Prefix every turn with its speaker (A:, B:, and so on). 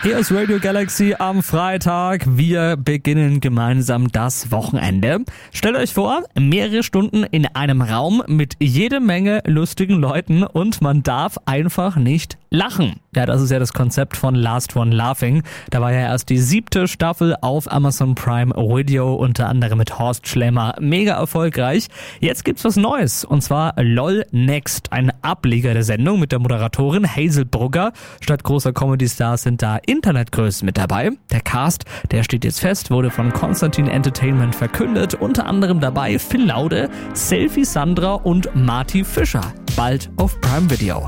A: Hier ist Radio Galaxy am Freitag. Wir beginnen gemeinsam das Wochenende. Stellt euch vor, mehrere Stunden in einem Raum mit jede Menge lustigen Leuten und man darf einfach nicht lachen. Ja, das ist ja das Konzept von Last One Laughing. Da war ja erst die 7. Staffel auf Amazon Prime Video, unter anderem mit Horst Schlemmer. Mega erfolgreich. Jetzt gibt's was Neues und zwar LOL Next, ein Ableger der Sendung mit der Moderatorin Hazel Brugger. Statt großer Comedy-Stars sind da Internetgrößen mit dabei. Der Cast, der steht jetzt fest, wurde von Konstantin Entertainment verkündet. Unter anderem dabei Phil Laude, Selfie Sandra und Marty Fischer. Bald auf Prime Video.